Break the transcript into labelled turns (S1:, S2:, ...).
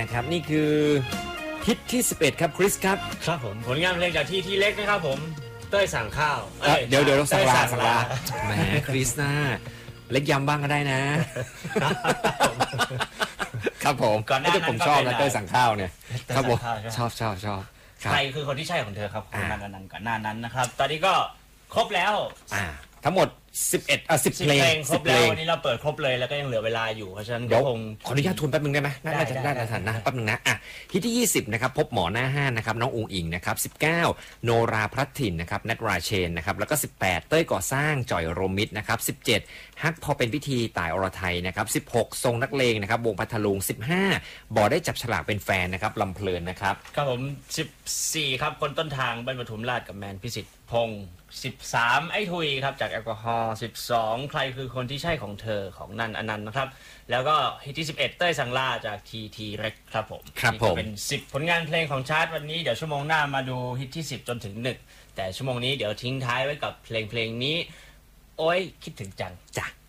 S1: นะครับนี่คือฮิตที่11ครับคริสครับ
S2: ครับผมผลงานเพลงจากที่เล็กนะครับผมเต้ยสั่งข้าว
S1: เดี๋ยวสั่งลาแหมคริสน่าเล็กยำบ้างก็ได้นะครับผมก่อนหน้านั้นผมชอบนะเต้ยสั่งข้าวเนี่ยครับผมชอบ
S2: ใครคือคนที่ใช่ของเธอครับคนนั้นก่อนหน้านั้นนะครับตอนนี้ก็ครบแล้ว
S1: ทั้งหมด10เพลง
S2: ครบแล้ววันนี้เราเปิดครบเลยแล้วก็ยังเหลือเวลาอยู่เพราะฉะนั้น
S1: เดี๋ยวขออนุญาตทวนแป๊บนึงได้ไหมน่าจะได้ทันนะแป๊บนึงนะฮิตที่20นะครับพบหมอหน้าห้านนะครับน้องอุ๋งอิงนะครับ19โนราพลัดถิ่นนะครับนัทราเชนนะครับแล้วก็18เต้ยก่อสร้างจ่อยโรมิตรนะครับ17ฮักพอเป็นพิธีต่ายอรไทยนะครับ16ทรงนักเลงนะครับวงพัทลุง15บ่อได้จับฉลากเป็นแฟนนะครับลำเพลินนะครับ
S2: ครับผม14ครับคนต้นทางบ้านปทุมราชกับแมนพิสิทธิ์พงศ์13ไอ้ทุยครับจากแอลกอฮอล์12ใครคือคนที่ใช่ของเธอของนันอนันต์นะครับแล้วก็ฮิตที่11เต้ยสังลาจากทีเร็กครับผมเป็น10ผลงานเพลงของชาร์ตวันนี้เดี๋ยวชั่วโมงหน้ามาดูฮิตที่10จนถึง1แต่ชั่วโมงนี้เดี๋ยวทิ้งท้ายไว้กับเพลงนี้โอ้ยคิดถึงจัง
S1: จ้ะ